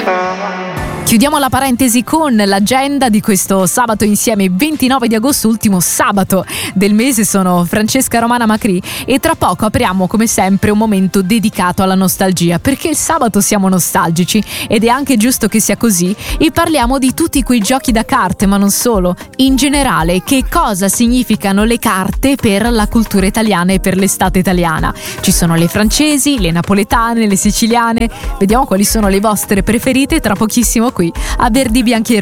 Chiudiamo la parentesi con l'agenda di questo sabato insieme, 29 di agosto, ultimo sabato del mese. Sono Francesca Romana Macri e tra poco apriamo come sempre un momento dedicato alla nostalgia, perché il sabato siamo nostalgici ed è anche giusto che sia così, e parliamo di tutti quei giochi da carte, ma non solo. In generale, che cosa significano le carte per la cultura italiana e per l'estate italiana? Ci sono le francesi, le napoletane, le siciliane. Vediamo quali sono le vostre preferite tra pochissimo qui a Verdi Bianchi e